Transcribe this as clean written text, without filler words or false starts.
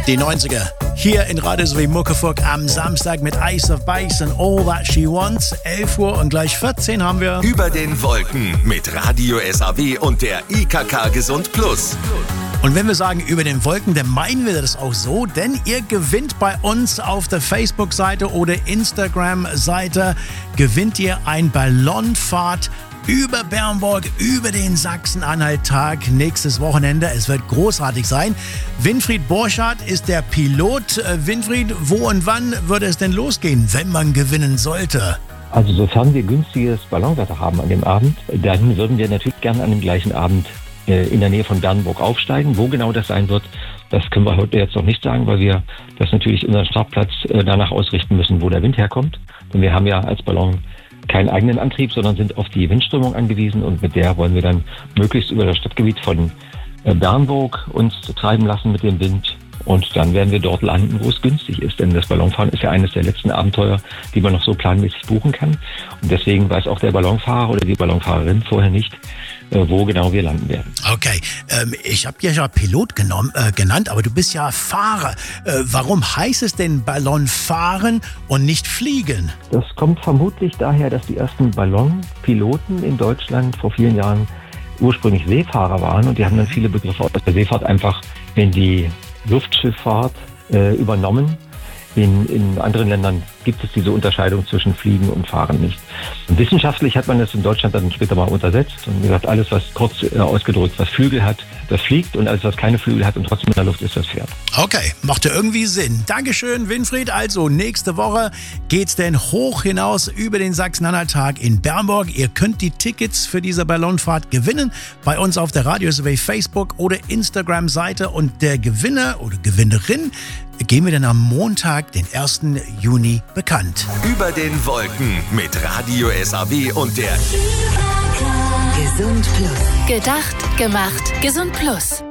Die 90er. Hier in Radio SW Muckefuck am Samstag mit Ace of Base und All That She Wants. 11 Uhr und gleich 14 haben wir Über den Wolken mit Radio SAW und der IKK Gesund Plus. Und wenn wir sagen über den Wolken, dann meinen wir das auch so, denn ihr gewinnt bei uns auf der Facebook-Seite oder Instagram-Seite, gewinnt ihr ein Ballonfahrt über Bernburg, über den Sachsen-Anhalt-Tag nächstes Wochenende. Es wird großartig sein. Winfried Borchardt ist der Pilot. Winfried, wo und wann würde es denn losgehen, wenn man gewinnen sollte? Also sofern wir günstiges Ballonwetter haben an dem Abend, dann würden wir natürlich gerne an dem gleichen Abend in der Nähe von Bernburg aufsteigen. Wo genau das sein wird, das können wir heute jetzt noch nicht sagen, weil wir das natürlich unseren Startplatz danach ausrichten müssen, wo der Wind herkommt. Denn wir haben ja als Ballon keinen eigenen Antrieb, sondern sind auf die Windströmung angewiesen und mit der wollen wir dann möglichst über das Stadtgebiet von Bernburg uns treiben lassen mit dem Wind. Und dann werden wir dort landen, wo es günstig ist. Denn das Ballonfahren ist ja eines der letzten Abenteuer, die man noch so planmäßig buchen kann. Und deswegen weiß auch der Ballonfahrer oder die Ballonfahrerin vorher nicht, wo genau wir landen werden. Okay, ich habe dich ja Pilot genannt, aber du bist ja Fahrer. Warum heißt es denn Ballonfahren und nicht fliegen? Das kommt vermutlich daher, dass die ersten Ballonpiloten in Deutschland vor vielen Jahren ursprünglich Seefahrer waren. Und die haben dann viele Begriffe aus der Seefahrt einfach in die Luftschifffahrt übernommen. In anderen Ländern gibt es diese Unterscheidung zwischen Fliegen und Fahren nicht. Und wissenschaftlich hat man es in Deutschland dann später mal untersetzt und gesagt, alles, was kurz ausgedrückt, was Flügel hat, das fliegt und alles, was keine Flügel hat und trotzdem in der Luft ist, das fährt. Okay, macht ja irgendwie Sinn. Dankeschön, Winfried. Also nächste Woche geht's denn hoch hinaus über den Sachsen-Anhalt-Tag in Bernburg. Ihr könnt die Tickets für diese Ballonfahrt gewinnen bei uns auf der Radio SAW Facebook oder Instagram-Seite und der Gewinner oder Gewinnerin geben wir dann am Montag, den 1. Juni, bekannt. Über den Wolken mit Radio SAW und der Gesund Plus. Gedacht, gemacht, Gesund Plus.